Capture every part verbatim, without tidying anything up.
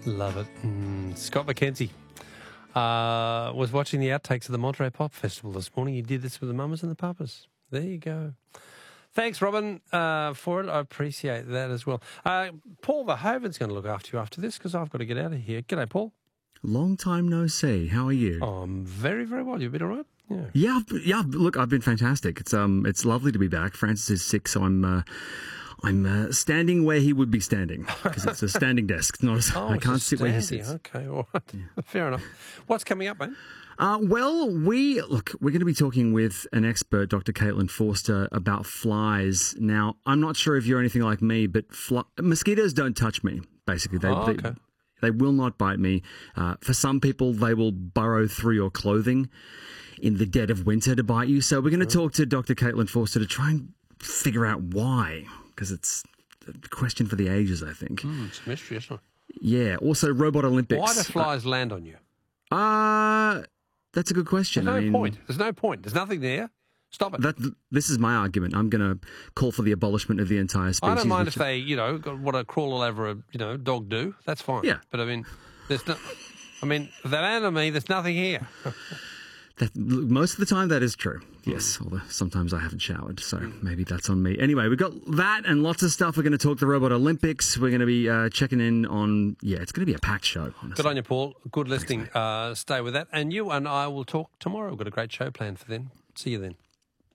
Love it. Mm, Scott McKenzie uh, was watching the outtakes of the Monterey Pop Festival this morning. He did this with the Mamas and the Papas. There you go. Thanks, Robin, uh, for it. I appreciate that as well. Uh, Paul Verhoeven's going to look after you after this because I've got to get out of here. G'day, Paul. Long time no see. How are you? Oh, I'm very, very well. You've been all right? Yeah. Yeah, yeah. Look, I've been fantastic. It's um, it's lovely to be back. Francis is sick, so I'm uh, I'm uh, standing where he would be standing because it's a standing desk. It's not. A, oh, I can't it's sit where he sits. Okay, all right. Yeah. Fair enough. What's coming up, mate? Uh, well, we look. We're going to be talking with an expert, Doctor Caitlin Forster, about flies. Now, I'm not sure if you're anything like me, but fly, mosquitoes don't touch me. Basically, they. Oh, okay. they They will not bite me. Uh, for some people, they will burrow through your clothing in the dead of winter to bite you. So we're going to talk to Doctor Caitlin Forster to try and figure out why, because it's a question for the ages, I think. Mm, it's a mystery, isn't it? Yeah. Also, Robot Olympics. Why do flies uh, land on you? Uh, that's a good question. There's no I mean, point. There's no point. There's nothing there. Stop it. That, this is my argument. I'm going to call for the abolishment of the entire species. I don't mind if they, you know, want to crawl all over a, you know, dog do. That's fine. Yeah. But I mean, there's no. I mean, if they land on me, there's nothing here. That, most of the time, that is true. Yes, although sometimes I haven't showered, so maybe that's on me. Anyway, we've got that and lots of stuff. We're going to talk the Robot Olympics. We're going to be uh, checking in on, yeah, it's going to be a packed show, honestly. Good on you, Paul. Good listening. Uh, stay with that. And you and I will talk tomorrow. We've got a great show planned for then. See you then.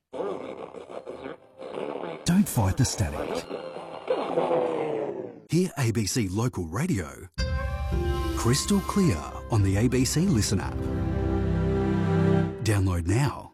Don't fight the static. Hear A B C Local Radio crystal clear on the A B C Listen app. Download now.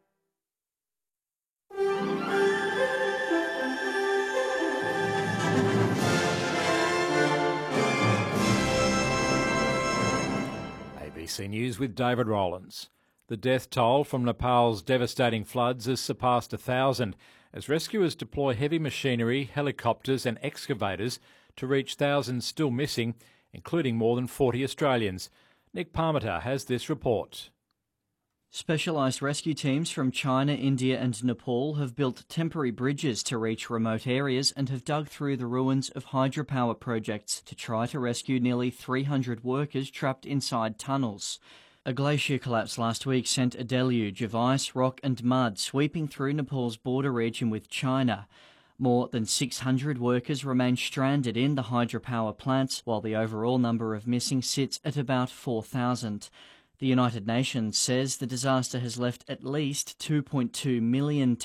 A B C News with David Rowlands. The death toll from Nepal's devastating floods has surpassed a thousand as rescuers deploy heavy machinery, helicopters and excavators to reach thousands still missing, including more than forty Australians. Nick Parmiter has this report. Specialised rescue teams from China, India and Nepal have built temporary bridges to reach remote areas and have dug through the ruins of hydropower projects to try to rescue nearly three hundred workers trapped inside tunnels. A glacier collapse last week sent a deluge of ice, rock and mud sweeping through Nepal's border region with China. More than six hundred workers remain stranded in the hydropower plants, while the overall number of missing sits at about four thousand. The United Nations says the disaster has left at least two point two million